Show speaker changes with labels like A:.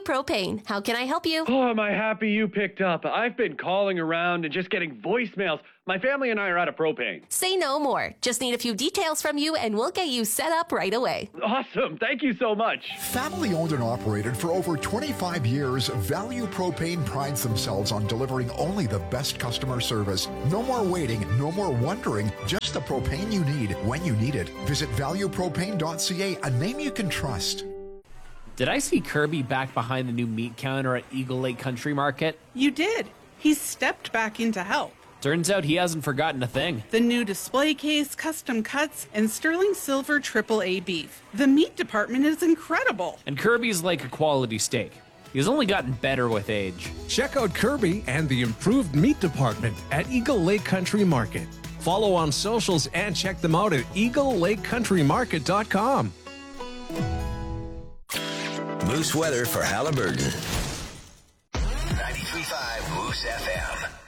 A: Propane. How can I help you?
B: Oh, am I happy you picked up. I've been calling around and just getting voicemails. My family and I are out of propane.
A: Say no more. Just need a few details from you and we'll get you set up right away.
B: Awesome. Thank you so much.
C: Family owned and operated for over 25 years, Value Propane prides themselves on delivering only the best customer service. No more waiting, no more wondering, just the propane you need when you need it. Visit valuepropane.ca, a name you can trust.
D: Did I see Kirby back behind the new meat counter at Eagle Lake Country Market?
E: You did. He stepped back in to help.
D: Turns out he hasn't forgotten a thing.
E: The new display case, custom cuts, and sterling silver AAA beef. The meat department is incredible.
D: And Kirby's like a quality steak. He's only gotten better with age.
F: Check out Kirby and the improved meat department at Eagle Lake Country Market. Follow on socials and check them out at eaglelakecountrymarket.com.
G: Moose weather for Halliburton. 93.5 Moose FM.